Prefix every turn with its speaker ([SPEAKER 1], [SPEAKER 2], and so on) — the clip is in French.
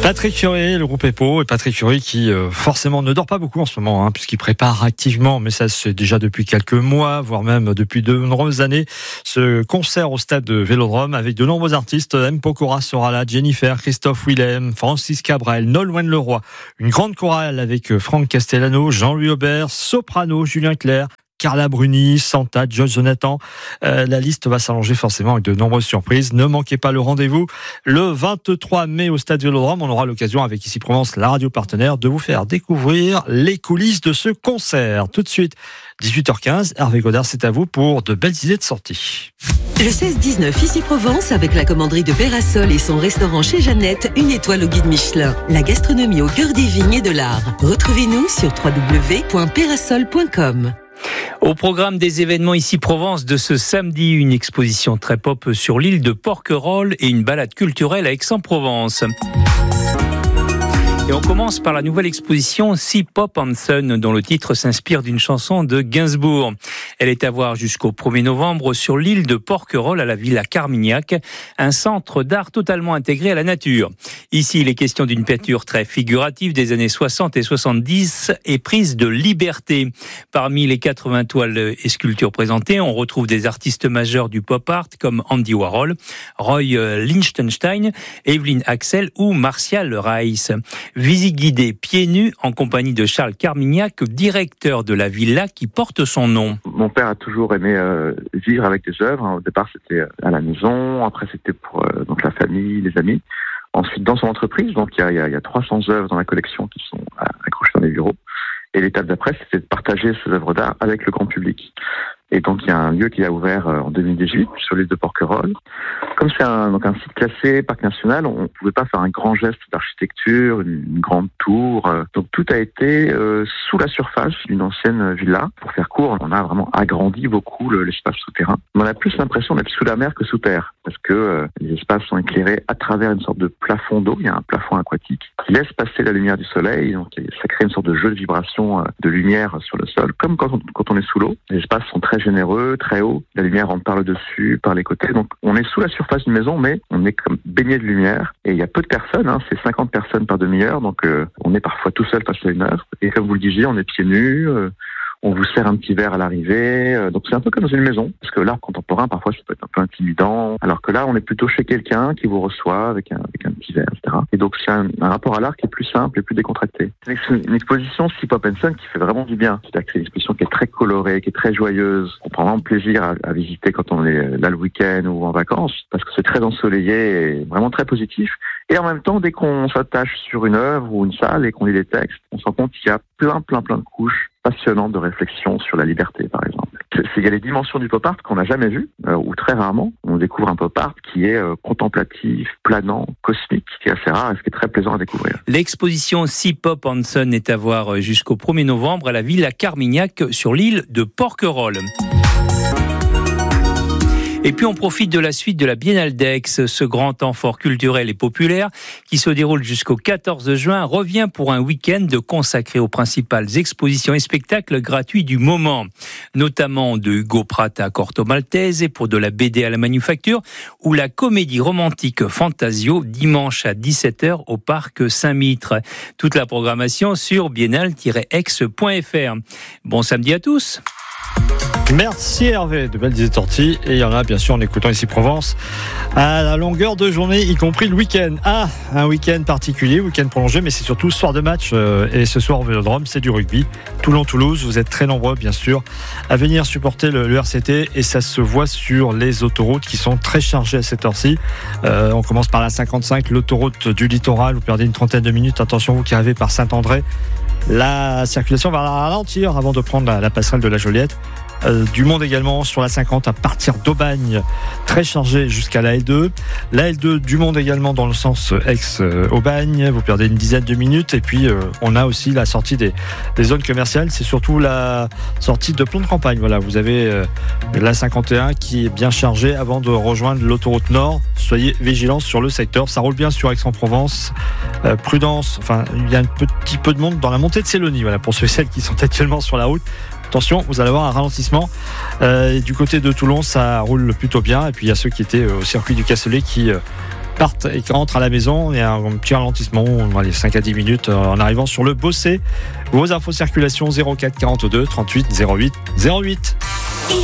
[SPEAKER 1] Patrick Fiori, le groupe EPO, et Patrick Fiori qui forcément ne dort pas beaucoup en ce moment, puisqu'il prépare activement, mais ça c'est déjà depuis quelques mois, voire même depuis de nombreuses années, ce concert au stade de Vélodrome avec de nombreux artistes. M. Pokora sera là, Jennifer, Christophe Willem, Francis Cabrel, Nolwenn Leroy, une grande chorale avec Franck Castellano, Jean-Louis Aubert, soprano Julien Clerc, Carla Bruni, Santa, Josh Jonathan. La liste va s'allonger forcément avec de nombreuses surprises. Ne manquez pas le rendez-vous le 23 mai au Stade Vélodrome. On aura l'occasion avec Ici Provence, la radio partenaire, de vous faire découvrir les coulisses de ce concert. Tout de suite, 18h15, Hervé Godard, c'est à vous pour de belles idées de sortie.
[SPEAKER 2] Le 16-19 Ici Provence avec la commanderie de Pérasol et son restaurant chez Jeannette, une étoile au guide Michelin. La gastronomie au cœur des vignes et de l'art. Retrouvez-nous sur www.perasol.com.
[SPEAKER 3] Au programme des événements Ici Provence de ce samedi, une exposition très pop sur l'île de Porquerolles et une balade culturelle à Aix-en-Provence. Et on commence par la nouvelle exposition Sea Pop and Sun, dont le titre s'inspire d'une chanson de Gainsbourg. Elle est à voir jusqu'au 1er novembre sur l'île de Porquerolles à la Villa Carmignac, un centre d'art totalement intégré à la nature. Ici, il est question d'une peinture très figurative des années 60 et 70 et prise de liberté. Parmi les 80 toiles et sculptures présentées, on retrouve des artistes majeurs du pop art comme Andy Warhol, Roy Lichtenstein, Evelyn Axel ou Martial Reiss. Visite guidée pieds nus en compagnie de Charles Carmignac, directeur de la villa qui porte son nom.
[SPEAKER 4] Mon père a toujours aimé vivre avec des œuvres. Au départ, c'était à la maison. Après, c'était pour donc la famille, les amis. Ensuite, dans son entreprise, donc il y a 300 œuvres dans la collection qui sont accrochées dans les bureaux. Et l'étape d'après, c'était de partager ces œuvres d'art avec le grand public. Et donc, il y a un lieu qui a ouvert en 2018 sur l'île de Porquerolles. Comme c'est un site classé, parc national, on ne pouvait pas faire un grand geste d'architecture, une grande tour. Donc, tout a été sous la surface d'une ancienne villa. Pour faire court, on a vraiment agrandi beaucoup l'espace souterrain. On a plus l'impression d'être sous la mer que sous terre, parce que les espaces sont éclairés à travers une sorte de plafond d'eau. Il y a un plafond aquatique qui laisse passer la lumière du soleil. Donc, ça crée une sorte de jeu de vibration de lumière sur le sol, comme quand on est sous l'eau. Les espaces sont très généreux, très hauts. La lumière rentre par le dessus, par les côtés. Donc, on est sous la surface d'une maison, mais on est comme baigné de lumière. Et il y a peu de personnes, c'est 50 personnes par demi-heure. Donc, on est parfois tout seul face à une œuvre. Et comme vous le disiez, on est pieds nus. On vous sert un petit verre à l'arrivée. Donc, c'est un peu comme dans une maison. Parce que l'art contemporain, parfois, ça peut être un peu intimidant. Alors que là, on est plutôt chez quelqu'un qui vous reçoit avec un petit verre, etc. Et donc, c'est un rapport à l'art qui est plus simple et plus décontracté. C'est une exposition Sea Pop and Sun qui fait vraiment du bien. C'est-à-dire que c'est une exposition qui est très colorée, qui est très joyeuse. On prend vraiment plaisir à visiter quand on est là le week-end ou en vacances. Parce que c'est très ensoleillé et vraiment très positif. Et en même temps, dès qu'on s'attache sur une œuvre ou une salle et qu'on lit les textes, on se rend compte qu'il y a plein de couches passionnantes de réflexion sur la liberté, par exemple. Il y a les dimensions du pop art qu'on n'a jamais vues, ou très rarement. On découvre un pop art qui est contemplatif, planant, cosmique, qui est assez rare et ce qui est très plaisant à découvrir.
[SPEAKER 3] L'exposition Sea Pop and Sun est à voir jusqu'au 1er novembre à la Villa Carmignac sur l'île de Porquerolles. Et puis on profite de la suite de la Biennale d'Aix. Ce grand temps fort culturel et populaire qui se déroule jusqu'au 14 juin revient pour un week-end consacré aux principales expositions et spectacles gratuits du moment, notamment de Hugo Pratt à Corto Maltese et pour de la BD à la Manufacture ou la comédie romantique Fantasio dimanche à 17h au parc Saint-Mitre. Toute la programmation sur biennale-aix.fr. Bon samedi à tous.
[SPEAKER 1] Merci Hervé, de belles idées de sortie. Et il y en a bien sûr en écoutant Ici Provence à la longueur de journée, y compris le week-end. Un week-end particulier, week-end prolongé, mais c'est surtout soir de match. Et ce soir au Vélodrome, c'est du rugby. Toulon-Toulouse, vous êtes très nombreux bien sûr à venir supporter le RCT. Et ça se voit sur les autoroutes qui sont très chargées à cette heure-ci. On commence par la 55, l'autoroute du littoral. Vous perdez une trentaine de minutes. Attention, vous qui arrivez par Saint-André. La circulation va ralentir avant de prendre la passerelle de la Joliette. Du monde également sur la 50 à partir d'Aubagne, très chargé jusqu'à la L2. La L2 du monde également dans le sens Aix-Aubagne, vous perdez une dizaine de minutes. Et puis on a aussi la sortie des zones commerciales, c'est surtout la sortie de Plon de Campagne. Voilà, vous avez la 51 qui est bien chargée avant de rejoindre l'autoroute Nord. Soyez vigilants sur le secteur, ça roule bien sur Aix-en-Provence. Prudence, il y a un petit peu de monde dans la montée de Célonie, voilà, pour ceux et celles qui sont actuellement sur la route. Attention, vous allez avoir un ralentissement. Et du côté de Toulon, ça roule plutôt bien. Et puis il y a ceux qui étaient au circuit du Castellet qui partent et qui rentrent à la maison. Il y a un petit ralentissement, les 5 à 10 minutes en arrivant sur le Bossé. Vos infos circulation 04 42 38 08 08.